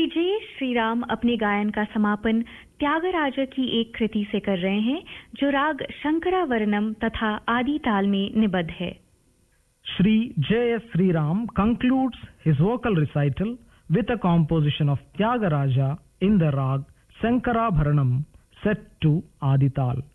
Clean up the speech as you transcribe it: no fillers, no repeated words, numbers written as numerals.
जे श्रीराम अपने गायन का समापन त्यागराज की एक कृति से कर रहे हैं जो राग शंकरावरणम तथा आदि ताल में निबद्ध है। Shri J.S. Sriram concludes his vocal recital with a composition of Tyagaraja in the rag Sankarabharanam set to Adital.